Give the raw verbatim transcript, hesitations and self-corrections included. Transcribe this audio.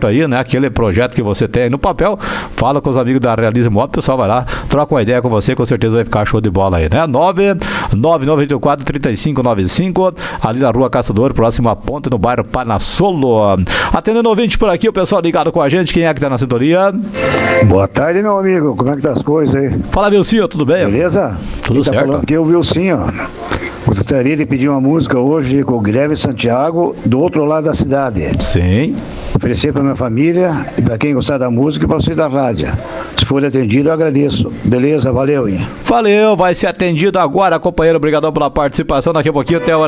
certo aí, né? Aquele projeto que você tem aí no papel, fala com os amigos da Realize Moto, o pessoal vai lá, troca uma ideia com você, com certeza vai ficar show de bola aí, né? nove nove nove oito quatro três cinco nove cinco, ali na Rua Caçador, próximo à ponte, no bairro Panassolo. Atendendo ouvinte por aqui, o pessoal ligado com a gente, quem é que tá na sintonia? Boa tarde, meu amigo, como é que tá as coisas aí? Fala, Vilcinho, tudo bem? Beleza? Tudo Quem tá certo. falando aqui é o Vilcinho, ó. Gostaria de pedir uma música hoje com o Guilherme Santiago, do outro lado da cidade. Sim. Oferecer para minha família e para quem gostar da música e para vocês da rádio. Se for atendido, eu agradeço. Beleza? Valeu, hein? Valeu, vai ser atendido agora, companheiro. Obrigadão pela participação. Daqui a pouquinho até a hora.